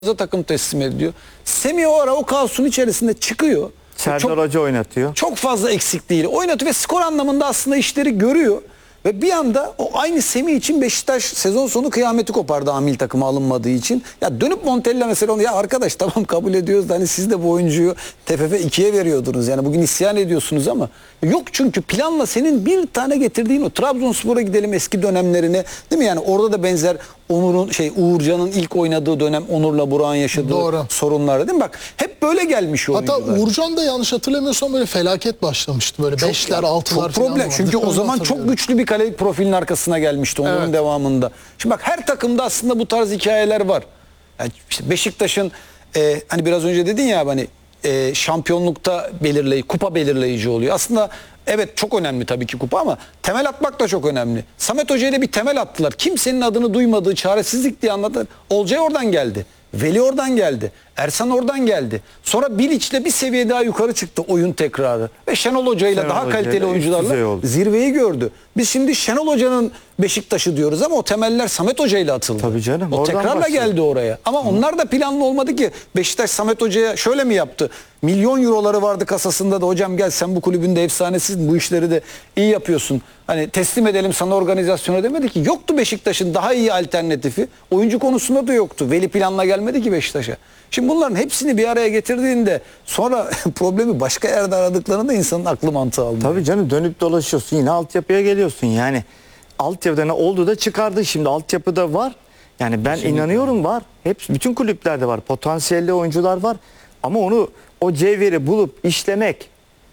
takım teslim ediyor. Semih o ara o kaosun içerisinde çıkıyor. Serdar Hoca oynatıyor. Çok fazla eksikliğiyle oynatıyor ve skor anlamında aslında işleri görüyor. Ve bir anda o aynı Semih için Beşiktaş sezon sonu kıyameti kopardı amil takıma alınmadığı için. Ya dönüp Montella mesela onu ya arkadaş tamam kabul ediyoruz da hani siz de bu oyuncuyu TFF 2'ye veriyordunuz. Yani bugün isyan ediyorsunuz ama yok çünkü planla senin bir tane getirdiğin o Trabzonspor'a gidelim eski dönemlerine değil mi? Yani orada da benzer Onur'un Uğurcan'ın ilk oynadığı dönem Onur'la Burak'ın yaşadığı sorunlar değil mi? Bak hep böyle gelmiş oyuncular. Hatta Uğurcan da yanlış hatırlamıyorsam böyle felaket başlamıştı. Böyle 5'ler 6'lar çok problem. Çünkü o zaman çok güçlü bir kale profilin arkasına gelmişti Onur'un devamında. Şimdi bak her takımda aslında bu tarz hikayeler var. Yani işte Beşiktaş'ın hani biraz önce dedin ya hani şampiyonlukta kupa belirleyici oluyor. Aslında evet çok önemli tabii ki kupa ama temel atmak da çok önemli. Samet Hoca ile bir temel attılar. Kimsenin adını duymadığı çaresizlik diye anlatılar. Olcay oradan geldi. Veli oradan geldi. Ersan oradan geldi. Sonra Bilic'le bir seviye daha yukarı çıktı oyun tekrarı. Ve Şenol Hoca ile daha kaliteli oyuncularla zirveyi gördü. Biz şimdi Şenol Hoca'nın Beşiktaş'ı diyoruz ama o temeller Samet Hoca ile atıldı. Tabii canım. O tekrarla geldi oraya. Ama onlar da planlı olmadı ki. Beşiktaş Samet Hoca'ya şöyle mi yaptı? Milyon euroları vardı kasasında da hocam gel sen bu kulübün de efsanesisin. Bu işleri de iyi yapıyorsun. Hani teslim edelim sana organizasyonu demedi ki. Yoktu Beşiktaş'ın daha iyi alternatifi. Oyuncu konusunda da yoktu. Veli planla gelmedi ki Beşiktaş'a. Şimdi bunların hepsini bir araya getirdiğinde sonra problemi başka yerde aradıklarında insanın aklı mantığı almıyor. Tabii canım dönüp dolaşıyorsun yine altyapıya geliyorsun yani. Altyapıda ne oldu da çıkardı şimdi altyapıda var. Yani ben inanıyorum var. Hepsi bütün kulüplerde var. Potansiyelli oyuncular var. Ama onu o cevheri bulup işlemek,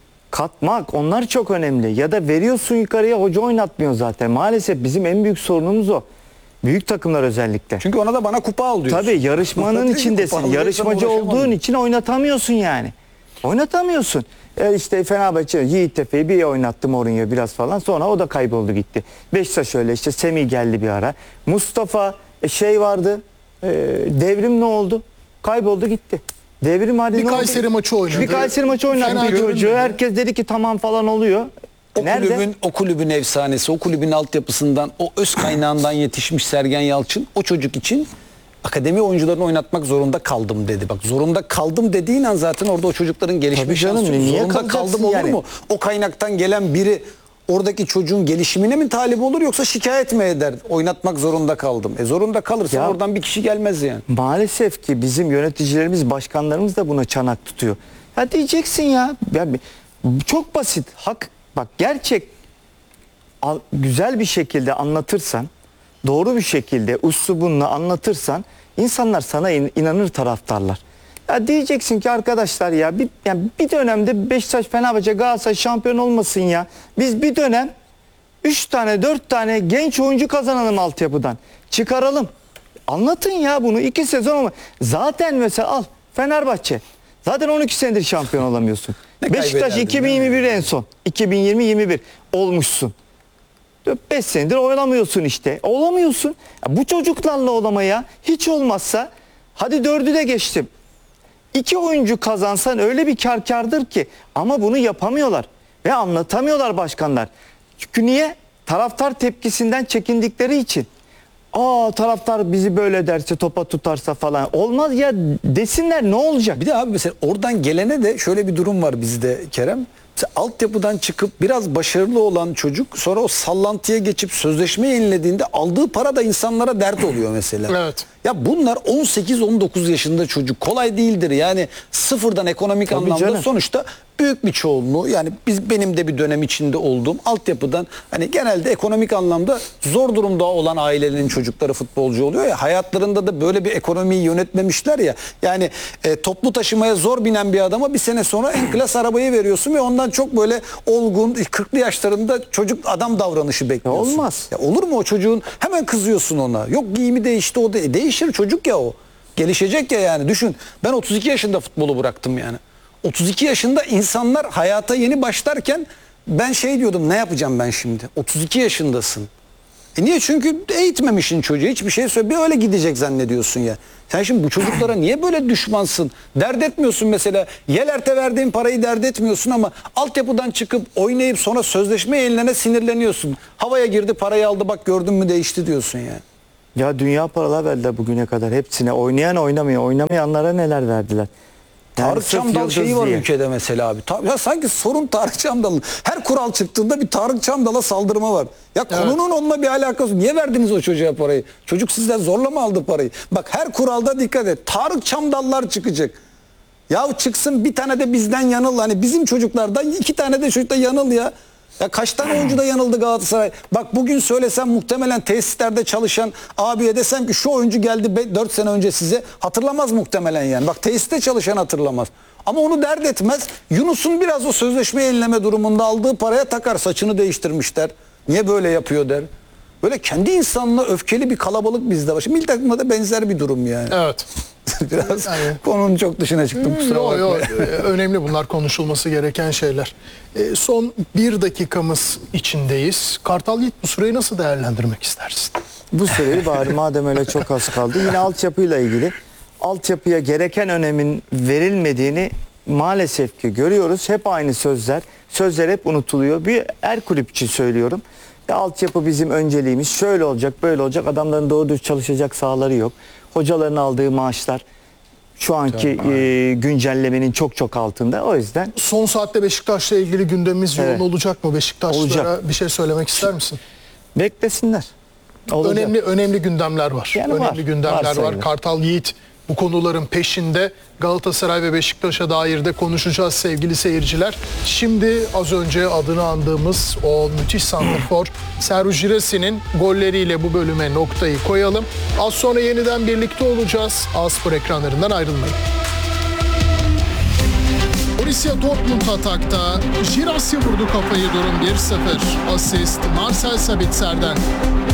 katmak onlar çok önemli. Ya da veriyorsun yukarıya hoca oynatmıyor zaten. Maalesef bizim en büyük sorunumuz o. Büyük takımlar özellikle. Çünkü ona da bana kupa al diyorsun. Tabii yarışmanın içindesin. Yarışmacı olduğun için oynatamıyorsun yani. Oynatamıyorsun. İşte Fenerbahçe Yiğittepe'yi bir oynattı Mourinho biraz falan. Sonra o da kayboldu gitti. Beşiktaş öyle işte Semih geldi bir ara. Mustafa vardı. Devrim ne oldu? Kayboldu gitti. Devrim hadi bir Kayseri maçı oynadı. Bir Kayseri maçı oynadı çocuğu. Herkes dedi ki tamam falan oluyor. O kulübün efsanesi, o kulübün altyapısından, o öz kaynağından yetişmiş Sergen Yalçın o çocuk için akademi oyuncularını oynatmak zorunda kaldım dedi. Bak zorunda kaldım dediğin an zaten orada o çocukların gelişme şansı. Zorunda kaldım olur mu? O kaynaktan gelen biri oradaki çocuğun gelişimine mi talip olur yoksa şikayet mi eder? Oynatmak zorunda kaldım. Zorunda kalırsa oradan bir kişi gelmez yani. Maalesef ki bizim yöneticilerimiz, başkanlarımız da buna çanak tutuyor. Ya diyeceksin ya çok basit. Bak gerçek güzel bir şekilde anlatırsan, doğru bir şekilde üslubunla anlatırsan insanlar sana inanır taraftarlar. Ya diyeceksin ki arkadaşlar bir dönemde Beşiktaş, Fenerbahçe, Galatasaray şampiyon olmasın ya. Biz bir dönem 3 tane 4 tane genç oyuncu kazanalım altyapıdan. Çıkaralım. Anlatın ya bunu 2 sezon ama zaten mesela al Fenerbahçe. Zaten 12 senedir şampiyon olamıyorsun. Beşiktaş 2021 en son. 2020-21 olmuşsun. 5 senedir oynamıyorsun işte. Olamıyorsun. Bu çocuklarla olamaya hiç olmazsa hadi 4'ü de geçtim. 2 oyuncu kazansan öyle bir kardır ki ama bunu yapamıyorlar ve anlatamıyorlar başkanlar. Çünkü niye? Taraftar tepkisinden çekindikleri için. Taraftar bizi böyle derse topa tutarsa falan olmaz ya desinler ne olacak? Bir de abi mesela oradan gelene de şöyle bir durum var bizde Kerem. Mesela altyapıdan çıkıp biraz başarılı olan çocuk sonra o sallantıya geçip sözleşme yenilediğinde aldığı para da insanlara dert oluyor mesela. Evet. Ya bunlar 18-19 yaşında çocuk kolay değildir. Yani sıfırdan ekonomik anlamda sonuçta büyük bir çoğunluğu yani benim de bir dönem içinde olduğum altyapıdan hani genelde ekonomik anlamda zor durumda olan ailelerin çocukları futbolcu oluyor ya hayatlarında da böyle bir ekonomiyi yönetmemişler ya yani toplu taşımaya zor binen bir adama bir sene sonra en klas arabayı veriyorsun ve ondan çok böyle olgun 40'lı yaşlarında çocuk adam davranışı bekliyorsun. Olmaz. Ya olur mu o çocuğun hemen kızıyorsun ona yok giyimi değişti o değişir çocuk ya o gelişecek ya yani düşün ben 32 yaşında futbolu bıraktım yani. 32 yaşında insanlar hayata yeni başlarken ben diyordum ne yapacağım ben şimdi? 32 yaşındasın. Niye? Çünkü eğitmemişsin çocuğu. Hiçbir şey söyle. Bir öyle gidecek zannediyorsun ya. Sen şimdi bu çocuklara niye böyle düşmansın? Dert etmiyorsun mesela. Yeler'te verdiğin parayı dert etmiyorsun ama altyapıdan çıkıp oynayıp sonra sözleşme yenilene sinirleniyorsun. Havaya girdi parayı aldı bak gördün mü değişti diyorsun yani. Ya dünya paralar verdiler bugüne kadar hepsine. Oynayan oynamıyor. Oynamayanlara neler verdiler. Yani Tarık sırf Çamdal yıldız şeyi var diye. ülkede mesela abi. Ya sanki sorun Tarık Çamdal'ın. Her kural çıktığında bir Tarık Çamdal'a saldırma var. Ya konunun onunla bir alakası yok. Niye verdiniz o çocuğa parayı? Çocuk sizden zorla mı aldı parayı? Bak her kuralda dikkat et. Tarık Çamdallar çıkacak. Ya çıksın bir tane de bizden yanıl. Hani bizim çocuklardan 2 tane de çocukta yanıl ya. Ya kaç tane oyuncu da yanıldı Galatasaray. Bak bugün söylesem muhtemelen tesislerde çalışan abiye desem ki şu oyuncu geldi 4 sene önce size, hatırlamaz muhtemelen yani. Bak tesiste çalışan hatırlamaz. Ama onu dert etmez. Yunus'un biraz o sözleşme yenileme durumunda aldığı paraya takar, saçını değiştirmişler. Niye böyle yapıyor der. Böyle kendi insanına öfkeli bir kalabalık bizde var. Şimdi milli takımda da benzer bir durum yani. Evet. Biraz Yani- konunun çok dışına çıktım, kusura Yo, yo, bakmayın. önemli, bunlar konuşulması gereken şeyler. Son 1 dakikamız içindeyiz. Kartal Yiğit, bu süreyi nasıl değerlendirmek istersin? Bu süreyi bari madem öyle çok az kaldı. Yine altyapıyla ilgili. Altyapıya gereken önemin verilmediğini maalesef ki görüyoruz. Hep aynı sözler. Sözler hep unutuluyor. Her kulüp için söylüyorum. Ya altyapı bizim önceliğimiz. Şöyle olacak, böyle olacak. Adamların doğru dürüst çalışacak sahaları yok. Hocaların aldığı maaşlar şu anki güncellemenin çok çok altında. O yüzden Son saatte Beşiktaş'la ilgili gündemimiz yoğun Evet. olacak mı? Beşiktaşlara Olacak. bir şey söylemek ister misin? beklesinler. Olacak. Önemli gündemler var. Yani var. Önemli gündemler Var var. sayılır. Kartal Yiğit bu konuların peşinde. Galatasaray ve Beşiktaş'a dair de konuşacağız sevgili seyirciler. Şimdi az önce adını andığımız o müthiş santrafor Serhou Girassi'nin golleriyle bu bölüme noktayı koyalım. Az sonra yeniden birlikte olacağız. A-Spor ekranlarından ayrılmayın. Borussia Dortmund atakta. Girassi vurdu kafayı, durum 1-0. Asist Marcel Sabitzer'den.